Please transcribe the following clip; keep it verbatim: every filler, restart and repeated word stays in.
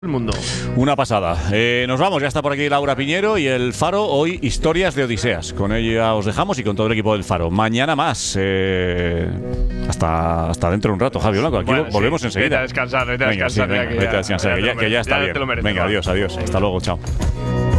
El mundo. Una pasada. Eh, nos vamos, ya está por aquí Laura Piñero y el Faro. Hoy historias de Odiseas. Con ella os dejamos y con todo el equipo del Faro. Mañana más. Eh, hasta, hasta dentro de un rato, Javi Blanco. Aquí Bueno, volvemos sí, enseguida. Vete a descansar, vete a Venga, descansar. sí, venga, que vete a ya, descansar, que ya, que ya está ya bien. te lo mereces, Venga, va. adiós, adiós. Hasta luego, chao.